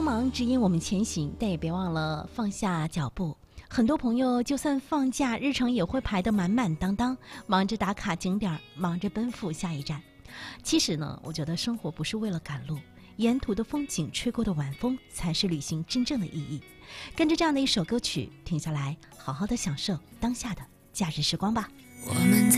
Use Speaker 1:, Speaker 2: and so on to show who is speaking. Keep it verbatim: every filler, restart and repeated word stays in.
Speaker 1: 忙指引我们前行，但也别忘了放下脚步。很多朋友就算放假，日程也会排得满满当当，忙着打卡景点，忙着奔赴下一站。其实呢，我觉得生活不是为了赶路，沿途的风景，吹过的晚风，才是旅行真正的意义。跟着这样的一首歌曲，停下来，好好的享受当下的假日时光吧。
Speaker 2: 我们在